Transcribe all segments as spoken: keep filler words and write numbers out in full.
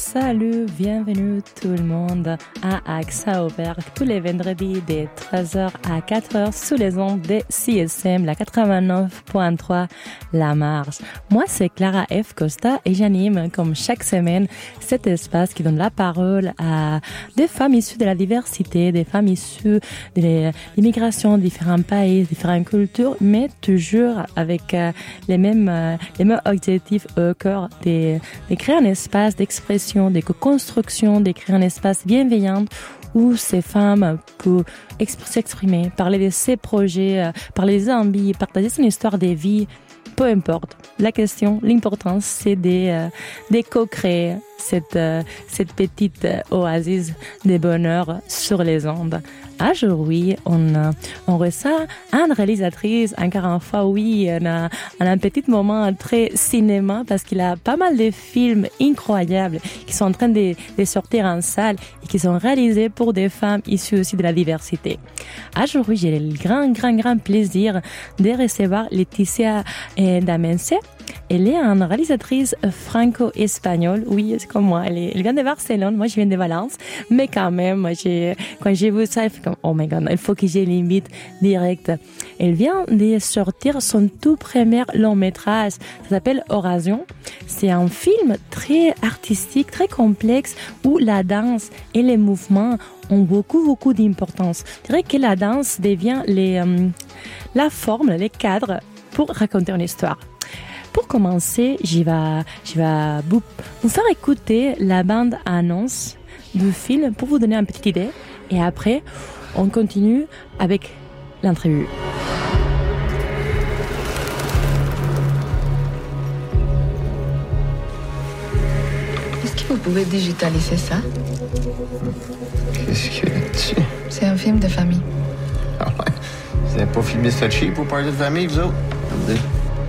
Salut, bienvenue tout le monde à AXA au Berg tous les vendredis de trois heures à quatre heures sous les ondes de C S M, la quatre-vingt-neuf point trois, La Marge. Moi, c'est Clara F. Costa et j'anime, comme chaque semaine, cet espace qui donne la parole à des femmes issues de la diversité, des femmes issues de l'immigration, de différents pays, différentes cultures, mais toujours avec euh, les mêmes, euh, les mêmes objectifs au cœur de, de créer un espace d'expression, de co-construction, de créer un espace bienveillant où ces femmes peuvent s'exprimer, parler de ses projets, euh, parler des envies, partager son histoire de vie. Peu importe. La question, l'important, c'est de, euh, de co-créer cette, euh, cette petite euh, oasis de bonheur sur les ondes. Aujourd'hui, on, euh, on reçoit une réalisatrice, encore une fois, oui, on a, on a un petit moment très cinéma parce qu'il a pas mal de films incroyables qui sont en train de, de sortir en salle et qui sont réalisés pour des femmes issues aussi de la diversité. Aujourd'hui, j'ai le grand, grand, grand plaisir de recevoir Laetitia eh, Damense. Elle est une réalisatrice franco-espagnole. Oui, c'est comme moi. Elle, est, elle vient de Barcelone. Moi, je viens de Valence. Mais quand même, j'ai, quand j'ai vu ça, il fait comme, oh my god, il faut que je l'invite direct. Elle vient de sortir son tout premier long métrage. Ça s'appelle Orasion. C'est un film très artistique, très complexe, où la danse et les mouvements ont beaucoup, beaucoup d'importance. Je dirais que la danse devient les, euh, la forme, les cadres pour raconter une histoire. Pour commencer, je vais, je vais vous, vous faire écouter la bande-annonce du film pour vous donner une petite idée. Et après, on continue avec l'interview. Est-ce que vous pouvez digitaliser ça? Qu'est-ce qu'il y a là-dessus? C'est un film de famille. Ah ouais? Vous n'avez pas filmé ça cheap pour parler de famille, vous autres? Attendez.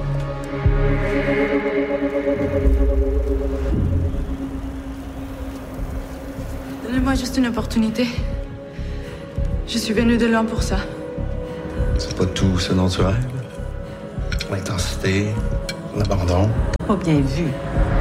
Donnez-moi juste une opportunité. Je suis venue de loin pour ça. C'est pas tout ce dont tu rêves? L'intensité, l'abandon. Pas bien vu.